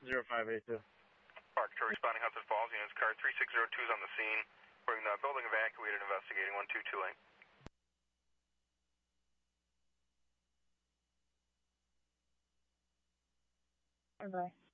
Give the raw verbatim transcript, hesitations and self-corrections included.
zero five eight two. Park to responding Hudson Falls. Units car three six zero two is on the scene. We're in the building evacuated, investigating one two two eight. Bye-bye.